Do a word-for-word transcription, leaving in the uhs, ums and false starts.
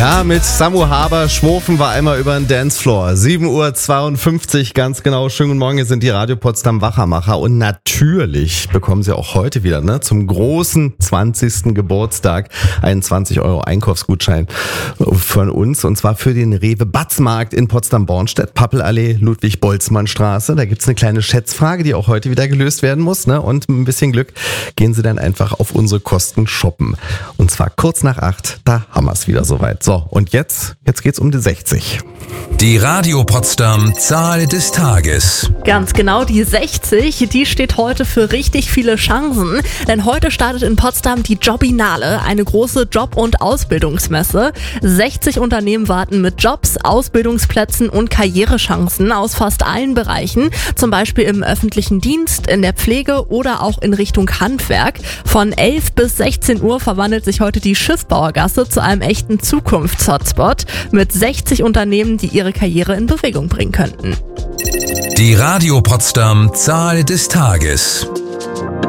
Ja, mit Samu Haber schwurfen wir einmal über den Dancefloor. sieben Uhr zweiundfünfzig, ganz genau. Schönen guten Morgen, hier sind die Radio Potsdam Wachermacher. Und natürlich bekommen Sie auch heute wieder ne, zum großen zwanzigsten Geburtstag einen zwanzig Euro Einkaufsgutschein von uns. Und zwar für den Rewe Batzmarkt in Potsdam-Bornstedt, Pappelallee, Ludwig-Boltzmann-Straße. Da gibt's eine kleine Schätzfrage, die auch heute wieder gelöst werden muss. Ne? Und mit ein bisschen Glück gehen Sie dann einfach auf unsere Kosten shoppen. Und zwar kurz nach acht, da haben wir es wieder soweit. So, und jetzt, jetzt geht's um die sechzig. Die Radio Potsdam Zahl des Tages. Ganz genau, die sechzig, die steht heute für richtig viele Chancen. Denn heute startet in Potsdam die Jobinale, eine große Job- und Ausbildungsmesse. sechzig Unternehmen warten mit Jobs, Ausbildungsplätzen und Karrierechancen aus fast allen Bereichen. Zum Beispiel im öffentlichen Dienst, in der Pflege oder auch in Richtung Handwerk. Von elf bis sechzehn Uhr verwandelt sich heute die Schiffbauergasse zu einem echten Zukunftshotspot mit sechzig Unternehmen, die ihre Karriere in Bewegung bringen könnten. Die Radio Potsdam Zahl des Tages.